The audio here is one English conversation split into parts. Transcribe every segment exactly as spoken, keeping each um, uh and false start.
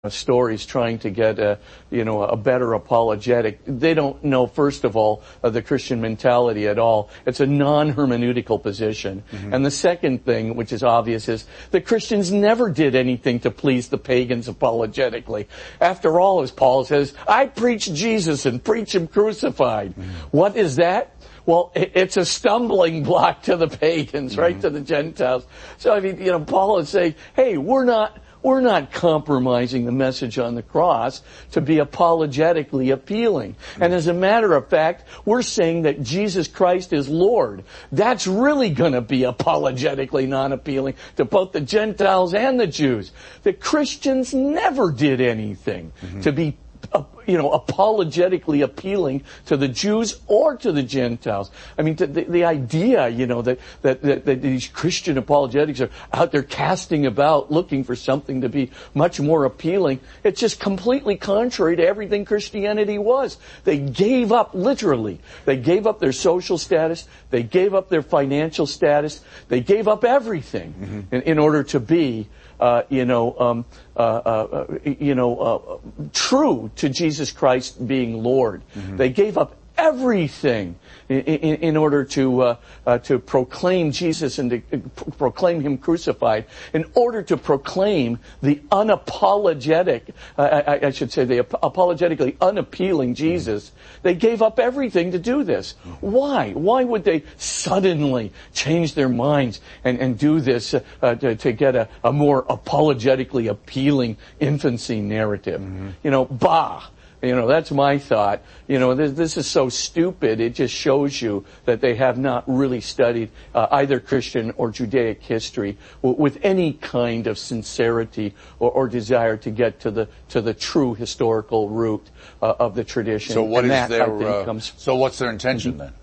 stories trying to get a, you know, a better apologetic. They don't know, first of all, uh, the Christian mentality at all. It's a non-hermeneutical position. Mm-hmm. And the second thing, which is obvious, is that Christians never did anything to please the pagans apologetically. After all, as Paul says, I preach Jesus and preach him crucified. Mm-hmm. What is that? Well, it's a stumbling block to the pagans, mm-hmm. right, to the Gentiles. So, I mean, you know, Paul is saying, hey, we're not We're not compromising the message on the cross to be apologetically appealing. And as a matter of fact, we're saying that Jesus Christ is Lord. That's really going to be apologetically non-appealing to both the Gentiles and the Jews. The Christians never did anything mm-hmm. to be Uh, you know, apologetically appealing to the Jews or to the Gentiles. I mean, the, the idea, you know, that, that, that, that these Christian apologetics are out there casting about looking for something to be much more appealing, it's just completely contrary to everything Christianity was. They gave up, literally. They gave up their social status. They gave up their financial status. They gave up everything mm-hmm. in, in order to be Uh, you know, um, uh, uh, you know, uh, true to Jesus Christ being Lord. Mm-hmm. They gave up everything in, in, in order to uh, uh, to proclaim Jesus and to uh, proclaim him crucified. In order to proclaim the unapologetic, uh, I, I should say, the ap- apologetically unappealing Jesus, mm-hmm. they gave up everything to do this. Mm-hmm. Why? Why would they suddenly change their minds and, and do this uh, uh, to, to get a, a more apologetically appealing infancy narrative? Mm-hmm. You know, bah. You know, that's my thought. You know, this, this is so stupid. It just shows you that they have not really studied uh, either Christian or Judaic history w- with any kind of sincerity or, or desire to get to the to the true historical root uh, of the tradition. So what and is that, their? I think, uh, comes, so what's their intention then?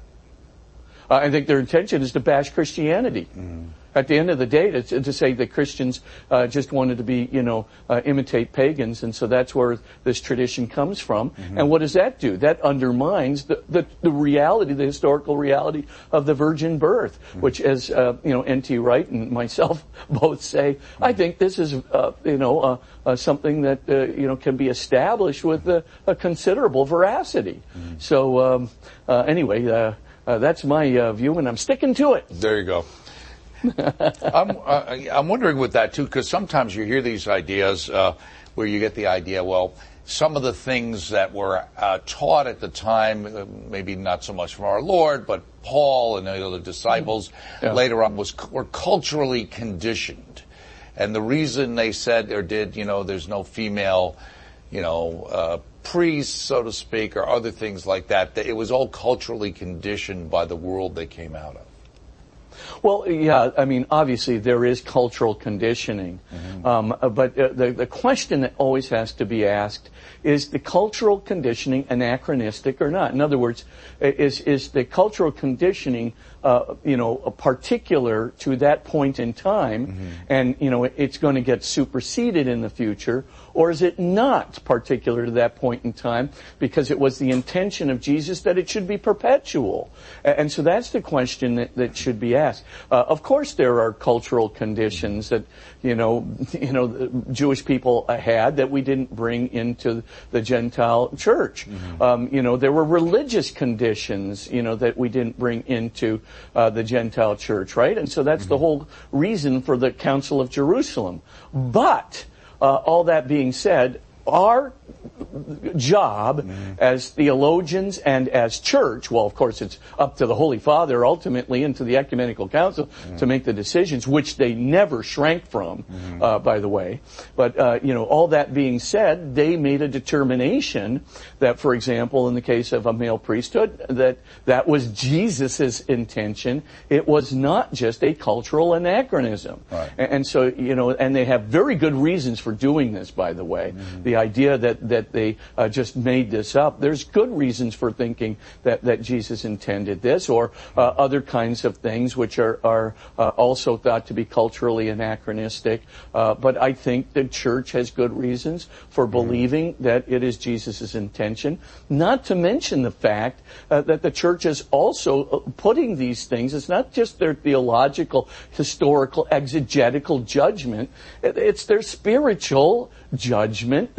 Uh, I think their intention is to bash Christianity. Mm. At the end of the day, to, to say that Christians uh, just wanted to be, you know, uh, imitate pagans, and so that's where this tradition comes from. Mm-hmm. And what does that do? That undermines the, the, the reality, the historical reality of the virgin birth, mm-hmm. which, as uh, you know, N T Wright and myself both say, mm-hmm. I think this is, uh, you know, uh, uh, something that uh, you know can be established with uh, a considerable veracity. Mm-hmm. So um, uh, anyway, uh, uh, that's my uh, view, and I'm sticking to it. There you go. I'm, uh, I'm wondering with that, too, because sometimes you hear these ideas uh, where you get the idea, well, some of the things that were uh, taught at the time, uh, maybe not so much from our Lord, but Paul and the other disciples yeah. later on was were culturally conditioned. And the reason they said or did, you know, there's no female, you know, uh, priests, so to speak, or other things like that, that it was all culturally conditioned by the world they came out of. Well, yeah, I mean, obviously there is cultural conditioning. Mm-hmm. Um, but uh, the, the question that always has to be asked, is the cultural conditioning anachronistic or not? In other words, is, is the cultural conditioning, uh, you know, particular to that point in time, mm-hmm. and, you know, it's going to get superseded in the future, or is it not particular to that point in time because it was the intention of Jesus that it should be perpetual? And so that's the question that, that should be asked. Uh, of course, there are cultural conditions that, you know, you know, the Jewish people had that we didn't bring into the Gentile church. Mm-hmm. Um, you know, there were religious conditions, you know, that we didn't bring into uh, the Gentile church, right? And so that's mm-hmm. the whole reason for the Council of Jerusalem. But uh, all that being said, our job mm-hmm. as theologians and as church, well, of course, it's up to the Holy Father ultimately and to the Ecumenical Council mm-hmm. to make the decisions, which they never shrank from, mm-hmm. uh, by the way. But, uh, you know, all that being said, they made a determination that, for example, in the case of a male priesthood, that that was Jesus' intention. It was not just a cultural anachronism. Right. And, and so, you know, and they have very good reasons for doing this, by the way. Mm-hmm. The idea that, that they uh, just made this up. There's good reasons for thinking that, that Jesus intended this, or uh, other kinds of things which are, are uh, also thought to be culturally anachronistic. Uh, but I think the church has good reasons for believing that it is Jesus' intention, not to mention the fact uh, that the church is also putting these things, it's not just their theological, historical, exegetical judgment, it's their spiritual judgment